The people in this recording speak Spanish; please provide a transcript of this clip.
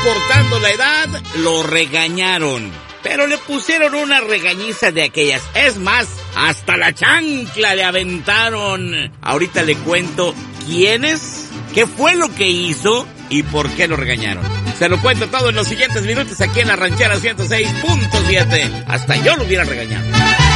importando la edad, lo regañaron. Pero le pusieron una regañiza de aquellas. Es más, hasta la chancla le aventaron. Ahorita le cuento quiénes, qué fue lo que hizo y por qué lo regañaron. Se lo cuento todo en los siguientes minutos aquí en La Ranchera 106.7. Hasta yo lo hubiera regañado.